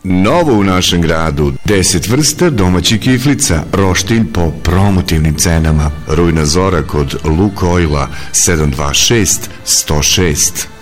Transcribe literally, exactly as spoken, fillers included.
Novo u našem gradu, deset vrsta domaćih kiflica, roštilj po promotivnim cenama. Rujna zora kod Lukoila sedam dva šest, sto šest.